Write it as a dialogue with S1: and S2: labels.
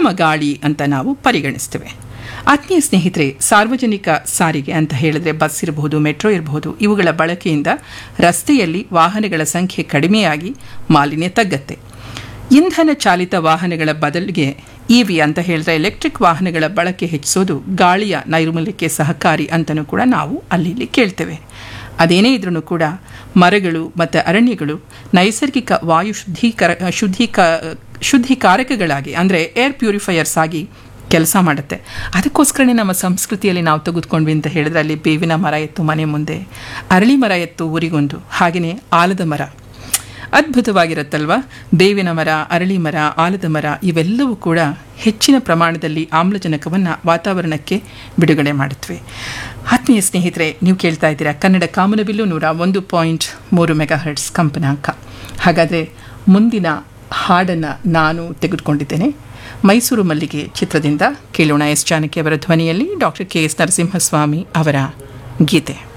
S1: ಗಾಳಿ ಅಂತ ನಾವು ಪರಿಗಣಿಸ್ತೇವೆ. ಆತ್ಮೀಯ ಸ್ನೇಹಿತರೆ, ಸಾರ್ವಜನಿಕ ಸಾರಿಗೆ ಅಂತ ಹೇಳಿದ್ರೆ ಬಸ್ ಇರಬಹುದು, ಮೆಟ್ರೋ ಇರಬಹುದು, ಇವುಗಳ ಬಳಕೆಯಿಂದ ರಸ್ತೆಯಲ್ಲಿ ವಾಹನಗಳ ಸಂಖ್ಯೆ ಕಡಿಮೆಯಾಗಿ ಮಾಲಿನ್ಯ ತಗ್ಗತ್ತೆ. ಇಂಧನ ಚಾಲಿತ ವಾಹನಗಳ ಬದಲಿಗೆ ಇವಿ ಅಂತ ಹೇಳಿದ್ರೆ ಎಲೆಕ್ಟ್ರಿಕ್ ವಾಹನಗಳ ಬಳಕೆ ಹೆಚ್ಚಿಸೋದು ಗಾಳಿಯ ನೈರ್ಮಲ್ಯಕ್ಕೆ ಸಹಕಾರಿ ಅಂತಲೂ ಕೂಡ ನಾವು ಅಲ್ಲಿ ಕೇಳ್ತೇವೆ. ಅದೇನೇ ಇದ್ರೂ ಕೂಡ ಮರಗಳು ಮತ್ತು ಅರಣ್ಯಗಳು ನೈಸರ್ಗಿಕ ವಾಯು ಶುದ್ಧೀಕಾರಕಗಳಾಗಿ ಅಂದರೆ ಏರ್ ಪ್ಯೂರಿಫೈಯರ್ಸ್ ಆಗಿ ಕೆಲಸ ಮಾಡುತ್ತೆ. ಅದಕ್ಕೋಸ್ಕರನೇ ನಮ್ಮ ಸಂಸ್ಕೃತಿಯಲ್ಲಿ ನಾವು ತೆಗೆದುಕೊಂಡ್ವಿ ಅಂತ ಹೇಳಿದ್ರೆ ಅಲ್ಲಿ ಬೇವಿನ ಮರ ಎತ್ತು ಮನೆ ಮುಂದೆ, ಅರಳಿ ಮರ ಎತ್ತು ಊರಿಗೊಂದು, ಹಾಗೆಯೇ ಆಲದ ಮರ ಅದ್ಭುತವಾಗಿರುತ್ತಲ್ವ. ಬೇವಿನ ಮರ, ಅರಳಿ ಮರ, ಆಲದ ಮರ ಇವೆಲ್ಲವೂ ಕೂಡ ಹೆಚ್ಚಿನ ಪ್ರಮಾಣದಲ್ಲಿ ಆಮ್ಲಜನಕವನ್ನು ವಾತಾವರಣಕ್ಕೆ ಬಿಡುಗಡೆ ಮಾಡುತ್ತವೆ. ಆತ್ಮೀಯ ಸ್ನೇಹಿತರೆ, ನೀವು ಕೇಳ್ತಾ ಇದ್ದೀರಾ ಕನ್ನಡ ಕಾಮನಬಿಲ್ಲು 101.3 ಮೆಗಾಹರ್ಟ್ಸ್ ಕಂಪನಾಂಕ. ಹಾಗಾದರೆ ಮುಂದಿನ ಹಾಡನ್ನು ನಾನು ತೆಗೆದುಕೊಂಡಿದ್ದೇನೆ. ಮೈಸೂರು ಮಲ್ಲಿಗೆ ಚಿತ್ರದಿಂದ ಕೇಳೋಣ. ಎಸ್ ಜಾನಕಿ ಅವರ ಧ್ವನಿಯಲ್ಲಿ ಡಾಕ್ಟರ್ ಕೆ ಎಸ್ ನರಸಿಂಹಸ್ವಾಮಿ ಅವರ ಗೀತೆ.